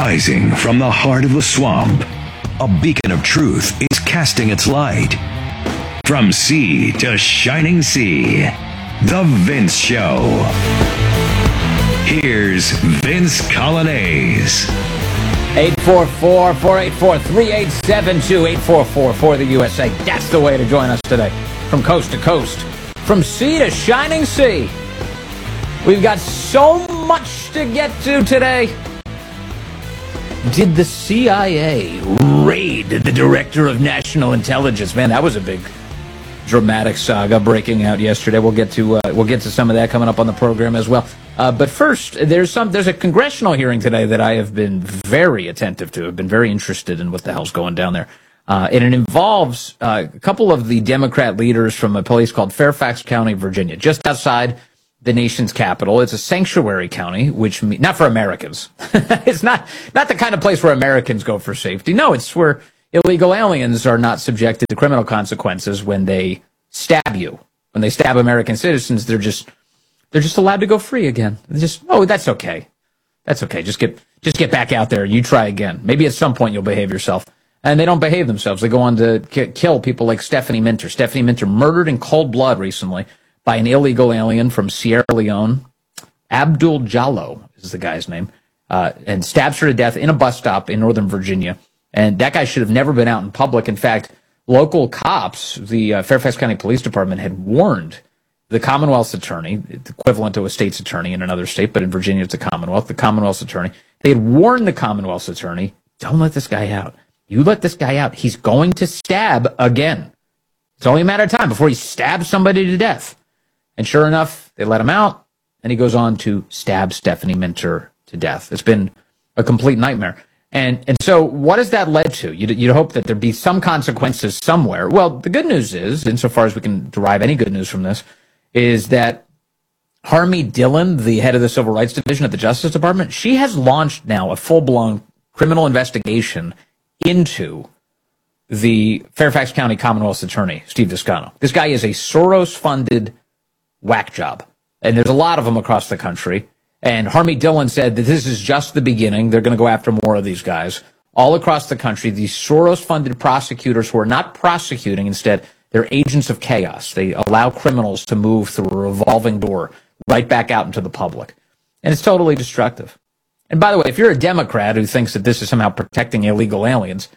Rising from the heart of the swamp, a beacon of truth is casting its light. From sea to shining sea, The Vince Show. Here's Vince Coglianese. 844-484-3872, 844 for the USA. That's the way to join us today. From coast to coast, from sea to shining sea. We've got so much to get to today. Did the CIA raid the Director of National Intelligence? Man, that was a big dramatic saga breaking out yesterday. We'll get to some of that coming up on the program as well. But first, there's a congressional hearing today that I have been very attentive to. I've been very interested in what the hell's going down there. And it involves a couple of the Democrat leaders from a place called Fairfax County, Virginia, just outside the nation's capital. It's a sanctuary county, which not for Americans. It's not the kind of place where Americans go for safety. No, it's where illegal aliens are not subjected to criminal consequences when they stab you. When they stab American citizens, they're just allowed to go free again. That's okay. That's okay. Just get back out there and you try again. Maybe at some point you'll behave yourself. And they don't behave themselves. They go on to kill people like Stephanie Minter. Stephanie Minter murdered in cold blood recently by an illegal alien from Sierra Leone. Abdul Jallo is the guy's name. And stabs her to death in a bus stop in Northern Virginia. And that guy should have never been out in public. In fact, local cops, the Fairfax County Police Department, had warned the Commonwealth's attorney, equivalent to a state's attorney in another state, but in Virginia it's a Commonwealth, the Commonwealth's attorney. They had warned the Commonwealth's attorney, don't let this guy out. You let this guy out, he's going to stab again. It's only a matter of time before he stabs somebody to death. And sure enough, they let him out, and he goes on to stab Stephanie Minter to death. It's been a complete nightmare. And so what has that led to? You'd hope that there'd be some consequences somewhere. Well, the good news is, insofar as we can derive any good news from this, is that Harmy Dillon, the head of the Civil Rights Division at the Justice Department, she has launched now a full-blown criminal investigation into the Fairfax County Commonwealth's attorney, Steve Descano. This guy is a Soros-funded whack job, and there's a lot of them across the country. And Harmy Dillon said that this is just the beginning. They're going to go after more of these guys all across the country. These Soros-funded prosecutors who are not prosecuting, instead, they're agents of chaos. They allow criminals to move through a revolving door right back out into the public. And it's totally destructive. And by the way, if you're a Democrat who thinks that this is somehow protecting illegal aliens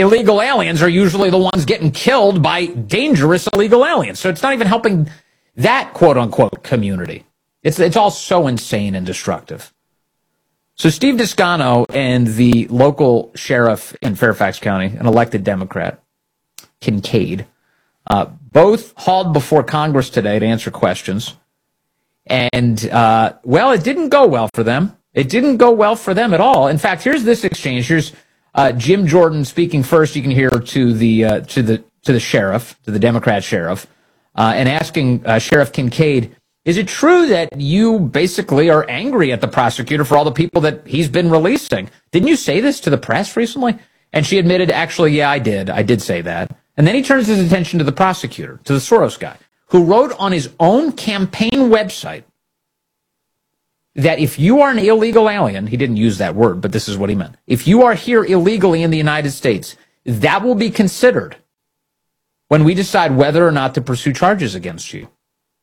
are usually the ones getting killed by dangerous illegal aliens. So it's not even helping that quote-unquote community. It's all so insane and destructive. So Steve Descano and the local sheriff in Fairfax County, an elected Democrat, Kincaid, both hauled before Congress today to answer questions. And, it didn't go well for them. It didn't go well for them at all. In fact, here's this exchange. Here's Jim Jordan speaking first. You can hear to the sheriff, to the Democrat sheriff, and asking Sheriff Kincaid, is it true that you basically are angry at the prosecutor for all the people that he's been releasing? Didn't you say this to the press recently? And she admitted, actually, yeah, I did. I did say that. And then he turns his attention to the prosecutor, to the Soros guy, who wrote on his own campaign website that if you are an illegal alien, he didn't use that word, but this is what he meant. If you are here illegally in the United States, that will be considered when we decide whether or not to pursue charges against you.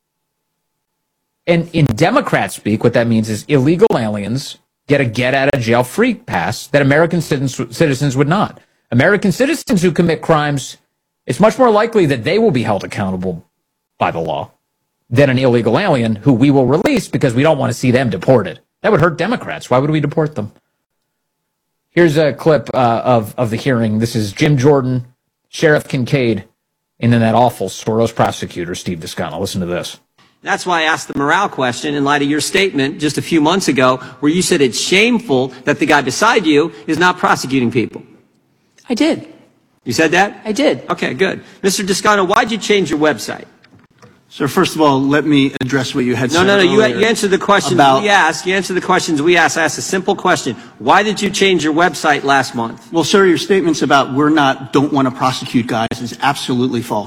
And in Democrat speak, what that means is illegal aliens get a get-out-of-jail-free pass that American citizens would not. American citizens who commit crimes, it's much more likely that they will be held accountable by the law than an illegal alien who we will release because we don't want to see them deported. That would hurt Democrats. Why would we deport them? Here's a clip of the hearing. This is Jim Jordan, Sheriff Kincaid, and then that awful Soros prosecutor, Steve Descano. Listen to this. That's why I asked the morale question in light of your statement just a few months ago where you said it's shameful that the guy beside you is not prosecuting people. I did. You said that? I did. Okay, good. Mr. Descano, why'd you change your website? Sir, first of all, let me address what you had said No. You earlier. answered the questions we asked. You answered the questions we asked. I asked a simple question. Why did you change your website last month? Well, sir, your statements about don't want to prosecute guys is absolutely false.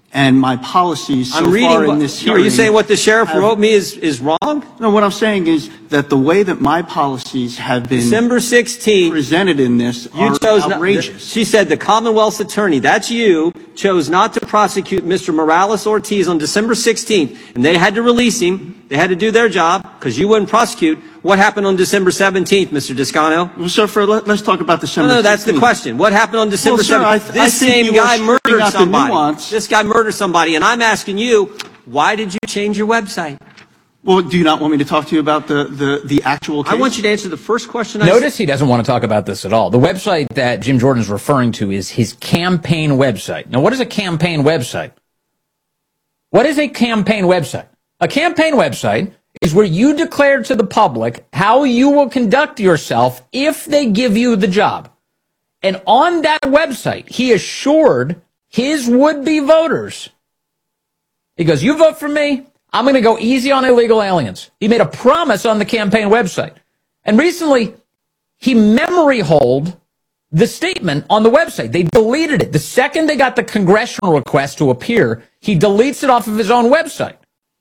and my policies so I'm reading. far in this hearing. Are you saying what the sheriff wrote me is wrong? No, what I'm saying is that the way that my policies have been December 16th. presented in this are outrageous. She said the Commonwealth's attorney, that's you, chose not to prosecute Mr. Morales Ortiz on December 16th, and they had to release him. They had to do their job because you wouldn't prosecute. What happened on December 17th, Mr. Descano? Well, sir, let's talk about December 16th. No, that's the question. What happened on December 17th? This same guy murdered somebody. This guy murdered somebody, and I'm asking you, why did you change your website? Well, do you not want me to talk to you about the actual case? I want you to answer the first question. Notice he doesn't want to talk about this at all. The website that Jim Jordan is referring to is his campaign website. Now, what is a campaign website? What is a campaign website? A campaign website is where you declare to the public how you will conduct yourself if they give you the job. And on that website, he assured his would-be voters, he goes, you vote for me, I'm going to go easy on illegal aliens. He made a promise on the campaign website. And recently, he memory holed the statement on the website. They deleted it. The second they got the congressional request to appear, he deletes it off of his own website.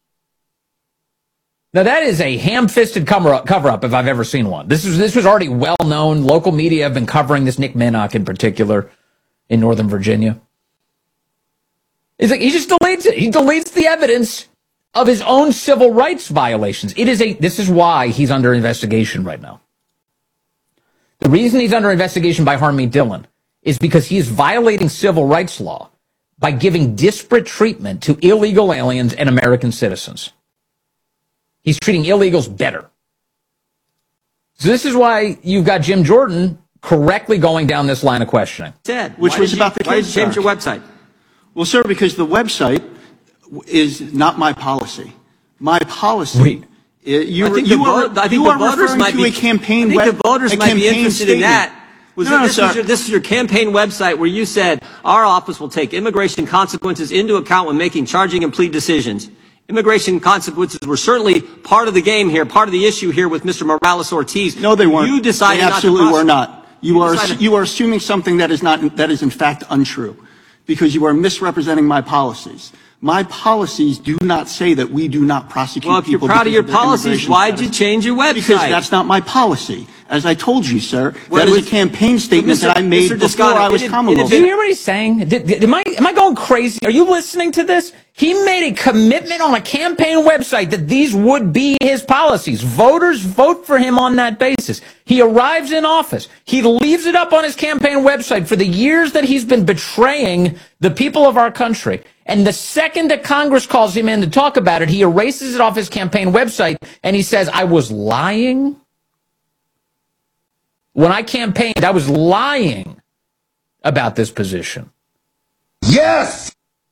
Now, that is a ham-fisted cover-up if I've ever seen one. This was already well-known. Local media have been covering this, Nick Minnock in particular, in Northern Virginia. It's like he just deletes it. He deletes the evidence of his own civil rights violations. This is why he's under investigation right now. The reason he's under investigation by Harmeet Dillon is because he is violating civil rights law by giving disparate treatment to illegal aliens and American citizens. He's treating illegals better. So this is why you've got Jim Jordan correctly going down this line of questioning. Which was about the case. Why did you change your website? Well, sir, because the website is not my policy. My policy. Wait. I think the voters might be interested in that. This is your campaign website where you said our office will take immigration consequences into account when making charging and plea decisions. Immigration consequences were certainly part of the game here, part of the issue here with Mr. Morales Ortiz. No, they weren't. You decided they absolutely not to were not. You are assuming something that is in fact untrue, because you are misrepresenting my policies. My policies do not say that we do not prosecute people. Well, if you're proud of your policies, why did you change your website? Because that's not my policy. As I told you, sir, that is a campaign statement that I made before I was Commonwealth. Do you hear what he's saying? Am I going crazy? Are you listening to this? He made a commitment on a campaign website that these would be his policies. Voters vote for him on that basis. He arrives in office. He leaves it up on his campaign website for the years that he's been betraying the people of our country. And the second that Congress calls him in to talk about it, he erases it off his campaign website and he says, I was lying. When I campaigned, I was lying about this position. Yes!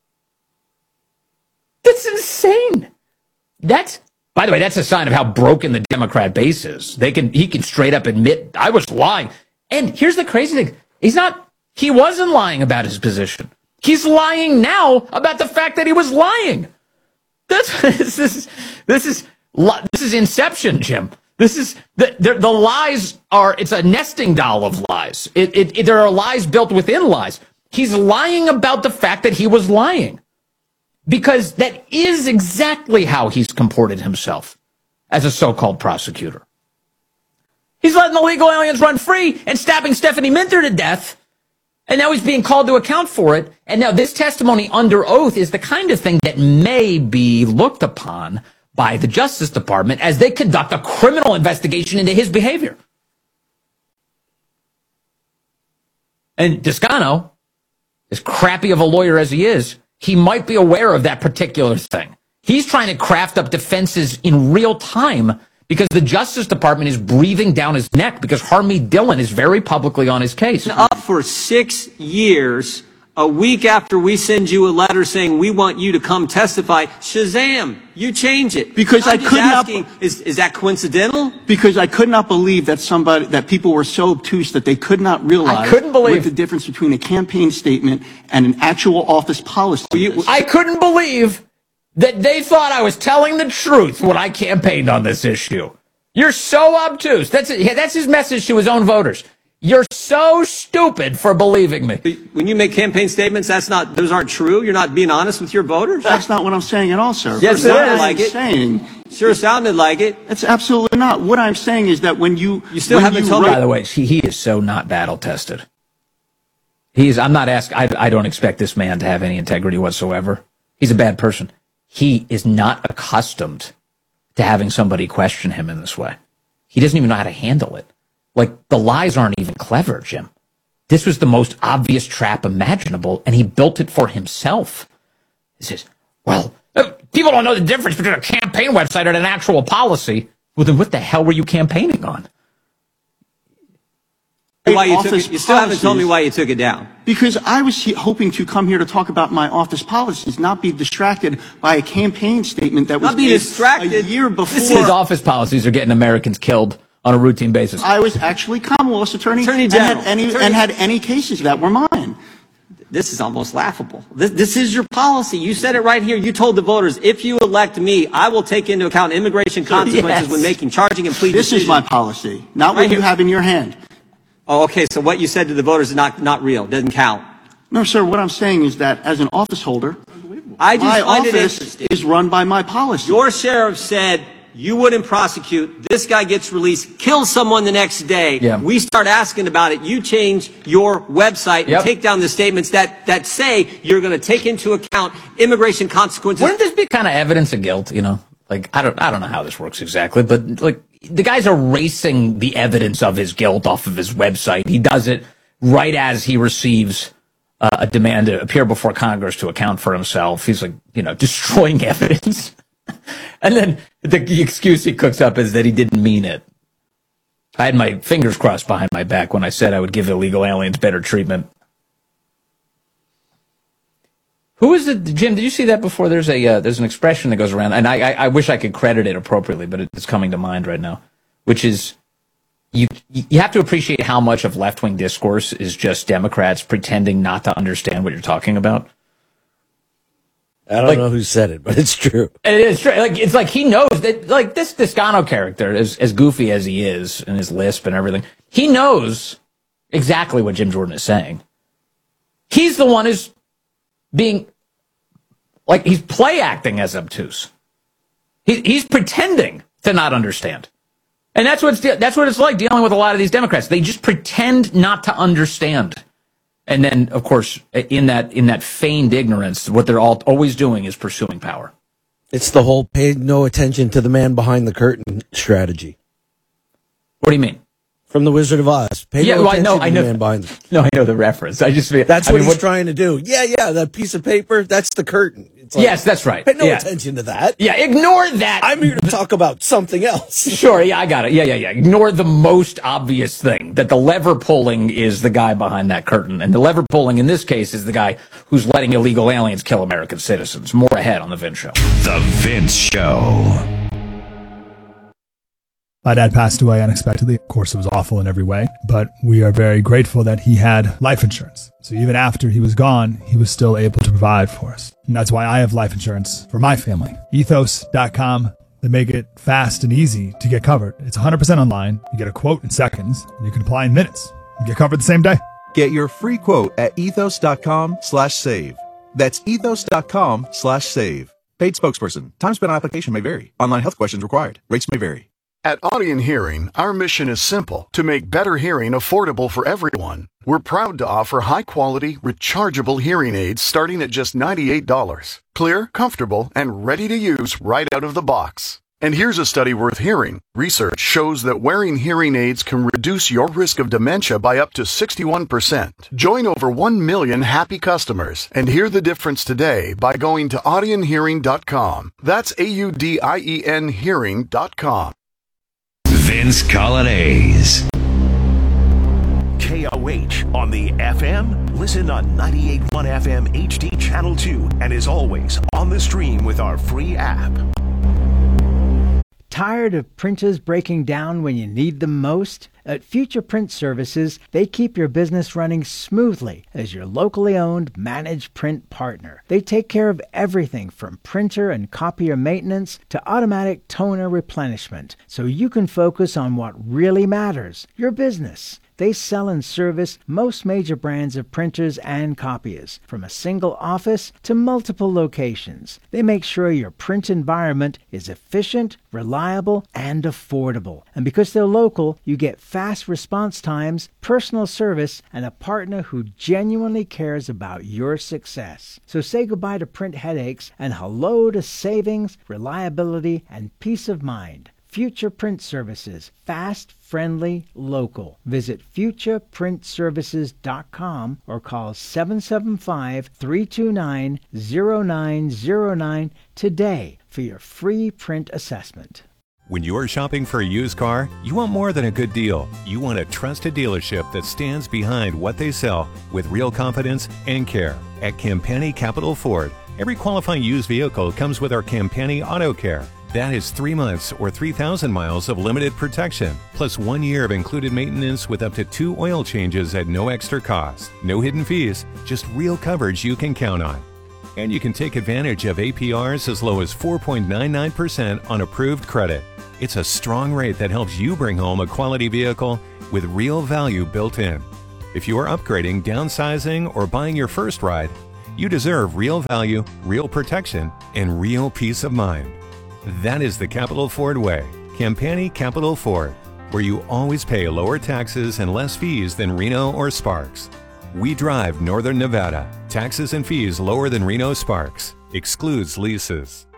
That's insane. By the way, that's a sign of how broken the Democrat base is. He can straight up admit, I was lying. And here's the crazy thing. He wasn't lying about his position. He's lying now about the fact that he was lying. This is Inception, Jim. This is the lies it's a nesting doll of lies. There are lies built within lies. He's lying about the fact that he was lying, because that is exactly how he's comported himself as a so-called prosecutor. He's letting illegal aliens run free and stabbing Stephanie Minter to death, and now he's being called to account for it. And now this testimony under oath is the kind of thing that may be looked upon by the Justice Department as they conduct a criminal investigation into his behavior. And Descano, as crappy of a lawyer as he is, he might be aware of that particular thing. He's trying to craft up defenses in real time because the Justice Department is breathing down his neck because Harmeet Dillon is very publicly on his case. Up for 6 years, a week after we send you a letter saying we want you to come testify, shazam, you change it. Because I could not. Is that coincidental? Because I could not believe that people were so obtuse that they could not realize what the difference between a campaign statement and an actual office policy is. I couldn't believe that they thought I was telling the truth when I campaigned on this issue. You're so obtuse. That's his message to his own voters. You're so stupid for believing me. When you make campaign statements, those aren't true. You're not being honest with your voters. That's not what I'm saying at all, sir. Yes, it is. Like it. Sure sounded like it. That's absolutely not. What I'm saying is that when you still haven't told me. By the way, he is so not battle tested. I'm not asking. I don't expect this man to have any integrity whatsoever. He's a bad person. He is not accustomed to having somebody question him in this way. He doesn't even know how to handle it. Like, the lies aren't even clever, Jim. This was the most obvious trap imaginable, and he built it for himself. He says, well, people don't know the difference between a campaign website and an actual policy. Well, then what the hell were you campaigning on? You still haven't told me why you took it down. Because I was hoping to come here to talk about my office policies, not be distracted by a campaign statement that was made a year before. His office policies are getting Americans killed on a routine basis. I was actually Commonwealth's attorney General. And had any cases that were mine. This is almost laughable. This is your policy. You said it right here. You told the voters, if you elect me, I will take into account immigration consequences when making charging and plea decisions. This is my policy, not what you have in your hand. Oh, okay. So what you said to the voters is not real. Doesn't count. No, sir. What I'm saying is that as an office holder, my office is run by my policy. Your sheriff said you wouldn't prosecute. This guy gets released, kills someone the next day. Yeah. We start asking about it. You change your website and take down the statements that say you're going to take into account immigration consequences. Wouldn't this be kind of evidence of guilt? You know, like I don't know how this works exactly, but like the guy's erasing the evidence of his guilt off of his website. He does it right as he receives a demand to appear before Congress to account for himself. He's like, destroying evidence. And then the excuse he cooks up is that he didn't mean it. I had my fingers crossed behind my back when I said I would give illegal aliens better treatment. Who is it, Jim? Did you see that before? There's an expression that goes around, and I wish I could credit it appropriately, but it's coming to mind right now, which is you have to appreciate how much of left-wing discourse is just Democrats pretending not to understand what you're talking about. I don't know who said it, but it's true. It is true. It's like he knows that, like, this Descano character, as goofy as he is, and his lisp and everything, he knows exactly what Jim Jordan is saying. He's the one who's being, like, he's play acting as obtuse. He's pretending to not understand. And that's what it's like dealing with a lot of these Democrats. They just pretend not to understand. And then, of course, in that feigned ignorance, what they're always doing is pursuing power. It's the whole pay no attention to the man behind the curtain strategy. What do you mean? From The Wizard of Oz. Pay no attention to the man behind the curtain. No, I know the reference. That's what he's trying to do. Yeah, that piece of paper, that's the curtain. It's like, yes, that's right. Pay no attention to that. Yeah, ignore that. I'm here to talk about something else. Sure, yeah, I got it. Yeah. Ignore the most obvious thing, that the lever pulling is the guy behind that curtain. And the lever pulling in this case is the guy who's letting illegal aliens kill American citizens. More ahead on The Vince Show. The Vince Show. My dad passed away unexpectedly. Of course, it was awful in every way, but we are very grateful that he had life insurance. So even after he was gone, he was still able to provide for us. And that's why I have life insurance for my family. Ethos.com. They make it fast and easy to get covered. It's 100% online. You get a quote in seconds. And you can apply in minutes. You get covered the same day. Get your free quote at ethos.com/save. That's ethos.com/save. Paid spokesperson. Time spent on application may vary. Online health questions required. Rates may vary. At Audion Hearing, our mission is simple: to make better hearing affordable for everyone. We're proud to offer high-quality, rechargeable hearing aids starting at just $98. Clear, comfortable, and ready to use right out of the box. And here's a study worth hearing. Research shows that wearing hearing aids can reduce your risk of dementia by up to 61%. Join over 1 million happy customers and hear the difference today by going to audionhearing.com. That's AUDIEN hearing.com. Vince Colonnese. KOH on the FM. Listen on 98.1 FM HD Channel 2 and as always on the stream with our free app. Tired of printers breaking down when you need them most? At Future Print Services, they keep your business running smoothly as your locally owned managed print partner. They take care of everything from printer and copier maintenance to automatic toner replenishment, so you can focus on what really matters, your business. They sell and service most major brands of printers and copiers, from a single office to multiple locations. They make sure your print environment is efficient, reliable, and affordable. And because they're local, you get fast response times, personal service, and a partner who genuinely cares about your success. So say goodbye to print headaches and hello to savings, reliability, and peace of mind. Future Print Services. Fast, friendly, local. Visit futureprintservices.com or call 775-329-0909 today for your free print assessment. When you're shopping for a used car, you want more than a good deal. You want a trusted dealership that stands behind what they sell with real confidence and care. At Campani Capital Ford, every qualifying used vehicle comes with our Campani Auto Care. That is 3 months or 3,000 miles of limited protection, plus 1 year of included maintenance with up to 2 oil changes at no extra cost. No hidden fees, just real coverage you can count on. And you can take advantage of APRs as low as 4.99% on approved credit. It's a strong rate that helps you bring home a quality vehicle with real value built in. If you are upgrading, downsizing, or buying your first ride, you deserve real value, real protection, and real peace of mind. That is the Capital Ford way. Campani Capital Ford, where you always pay lower taxes and less fees than Reno or Sparks. We drive Northern Nevada. Taxes and fees lower than Reno Sparks. Excludes leases.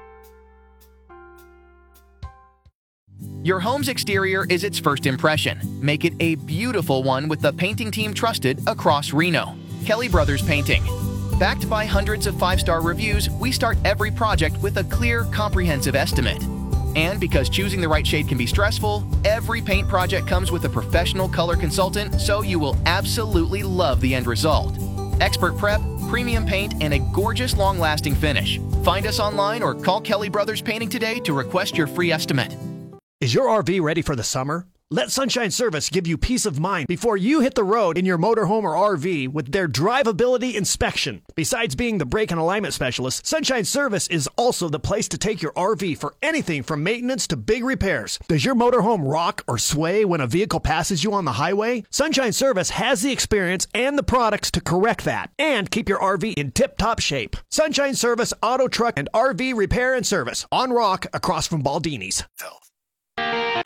Your home's exterior is its first impression. Make it a beautiful one with the painting team trusted across Reno. Kelly Brothers Painting. Backed by hundreds of 5-star reviews, we start every project with a clear, comprehensive estimate. And because choosing the right shade can be stressful, every paint project comes with a professional color consultant, so you will absolutely love the end result. Expert prep, premium paint, and a gorgeous, long-lasting finish. Find us online or call Kelly Brothers Painting today to request your free estimate. Is your RV ready for the summer? Let Sunshine Service give you peace of mind before you hit the road in your motorhome or RV with their drivability inspection. Besides being the brake and alignment specialist, Sunshine Service is also the place to take your RV for anything from maintenance to big repairs. Does your motorhome rock or sway when a vehicle passes you on the highway? Sunshine Service has the experience and the products to correct that and keep your RV in tip-top shape. Sunshine Service Auto, Truck, and RV Repair and Service on Rock across from Baldini's.